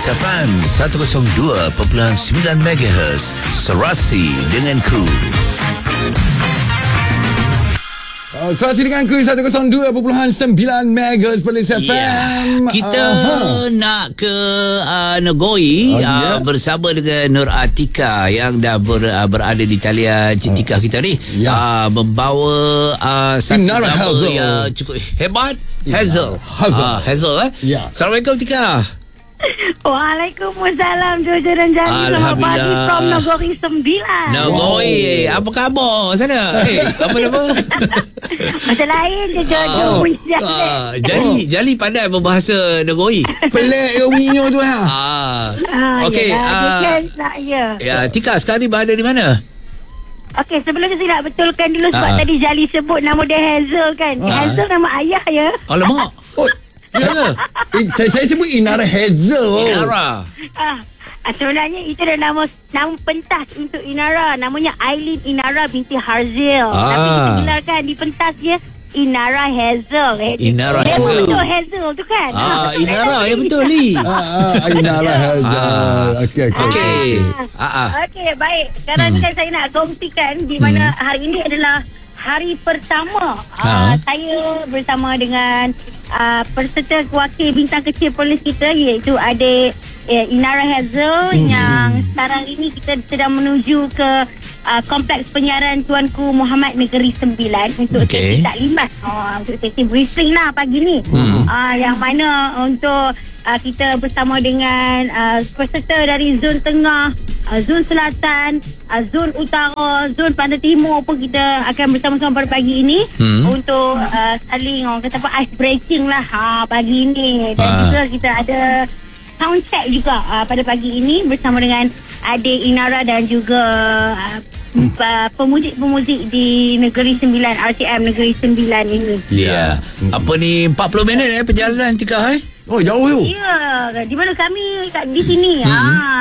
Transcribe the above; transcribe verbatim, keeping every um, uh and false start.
F M seratus dua perpuluhan sembilan megahertz Serasi denganku. Uh, Serasi denganku seratus dua perpuluhan sembilan megahertz Perlis F M. Yeah. Kita uh-huh. nak ke uh, Nogoi oh, uh, yeah. bersama dengan Nur Atika yang dah ber, uh, berada di talian Cik Tika kita ni. Yeah. Uh, membawa uh, satu Inara nama Hazel. yang cukup hebat. Hazel. Hazel. Uh, Hazel eh. Yeah. Assalamualaikum Tika. Waalaikumsalam Jojo dan Jani. Selamat pagi from Nogori sembilan. Nogoi, wow. Apa khabar sana? Eh, apa nama? Macam lain je Jojo Ah, punya. ah, Jali, Jali pandai berbahasa Nogoi. Pelik ke bunyinya tu ha. Ah. Ah, Okey, yalah, dia ah, kan nak, ya. Ya, Tika sekarang ni berada di mana? Okey, sebelum tu saya nak betulkan dulu sebab Ah. tadi Jali sebut nama dia Hazel kan. Ah. Hazel nama ayah ya. Alamak. Oh, Ya ke? eh, saya, saya sebut Inara Hazel. Inara. Ah, ah, sebenarnya itu adalah nama nama pentas untuk Inara. Namanya Aileen Inara binti Harzil. Ah. Tapi kita gelarkan di pentas dia Inara Hazel. Eh, Inara dia Hazel. betul Hazel tu kan. Ah, Inara ya betul ni. Ah, ah, Inara Hazel. Ah. Okey, okey. Okey. Ah, ah. Okey, baik. Sekarang ni kan saya nak kongsikan di mana hari ini adalah hari pertama Ha. uh, saya bersama dengan uh, peserta wakil bintang kecil polis kita iaitu adik eh, Inara Hazel hmm. yang sekarang ini kita sedang menuju ke uh, kompleks penyiaran Tuanku Muhammad Negeri Sembilan untuk Okey. sesi taklimat, uh, untuk sesi briefing lah pagi ni. Hmm. Uh, yang mana untuk uh, kita bersama dengan uh, peserta dari zon tengah, uh, zon selatan, uh, zon utara, zon pantai timur pun kita akan bersama-sama pada pagi ini Hmm. untuk uh, saling orang kata apa ice breaking lah ha, pagi ini. Dan Ah. juga kita ada sound check juga uh, pada pagi ini bersama dengan adik Inara dan juga uh, uh, pemuzik-pemuzik di Negeri Sembilan, R T M Negeri Sembilan ini. Ya. Apa ni empat puluh minit eh perjalanan Tika eh? Oh, jauh tu. Ya, di mana kami kat di sini. Hmm. Ha.